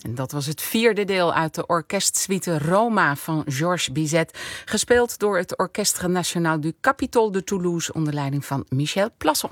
En dat was het vierde deel uit de orkestsuite Roma van Georges Bizet, gespeeld door het Orchestre National du Capitole de Toulouse onder leiding van Michel Plasson.